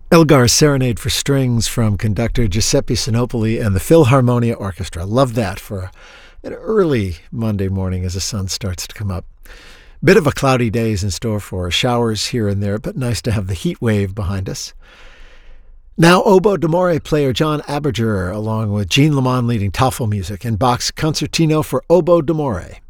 Elgar's Serenade for Strings from conductor Giuseppe Sinopoli and the Philharmonia Orchestra. Love that for an early Monday morning as the sun starts to come up. Bit of a cloudy day is in store for showers here and there, but nice to have the heat wave behind us. Now oboe d'amore player John Aberger, along with Jean Lamont leading Tafelmusik and Bach's Concertino for Oboe d'amore.